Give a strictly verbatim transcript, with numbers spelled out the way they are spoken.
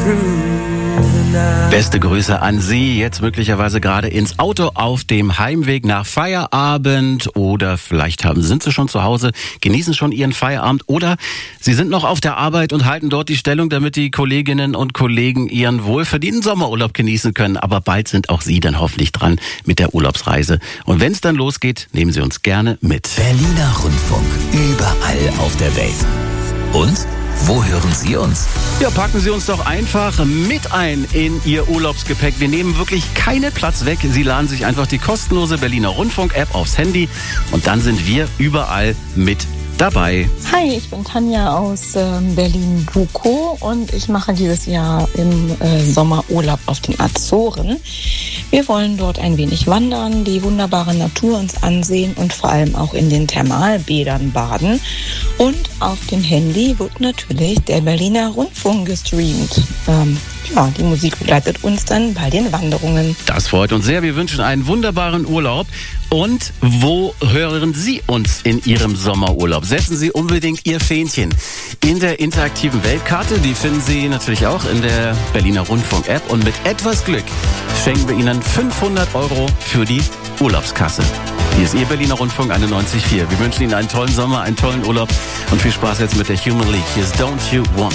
Beste Grüße an Sie, jetzt möglicherweise gerade ins Auto auf dem Heimweg nach Feierabend oder vielleicht haben, sind Sie schon zu Hause, genießen schon Ihren Feierabend oder Sie sind noch auf der Arbeit und halten dort die Stellung, damit die Kolleginnen und Kollegen ihren wohlverdienten Sommerurlaub genießen können. Aber bald sind auch Sie dann hoffentlich dran mit der Urlaubsreise. Und wenn es dann losgeht, nehmen Sie uns gerne mit. Berliner Rundfunk, überall auf der Welt. Und? Wo hören Sie uns? Ja, packen Sie uns doch einfach mit ein in Ihr Urlaubsgepäck. Wir nehmen wirklich keinen Platz weg. Sie laden sich einfach die kostenlose Berliner Rundfunk-App aufs Handy und dann sind wir überall mit dabei. Hi, ich bin Tanja aus ähm, Berlin-Bukow und ich mache dieses Jahr im äh, Sommer Urlaub auf den Azoren. Wir wollen dort ein wenig wandern, die wunderbare Natur uns ansehen und vor allem auch in den Thermalbädern baden. Und auf dem Handy wird natürlich der Berliner Rundfunk gestreamt. Ähm, ja, die Musik begleitet uns dann bei den Wanderungen. Das freut uns sehr. Wir wünschen einen wunderbaren Urlaub. Und wo hören Sie uns in Ihrem Sommerurlaub? Setzen Sie unbedingt Ihr Fähnchen in der interaktiven Weltkarte. Die finden Sie natürlich auch in der Berliner Rundfunk-App. Und mit etwas Glück schenken wir Ihnen fünfhundert Euro für die Urlaubskasse. Hier ist Ihr Berliner Rundfunk einundneunzig Komma vier. Wir wünschen Ihnen einen tollen Sommer, einen tollen Urlaub und viel Spaß jetzt mit der Human League. Hier ist Don't You Want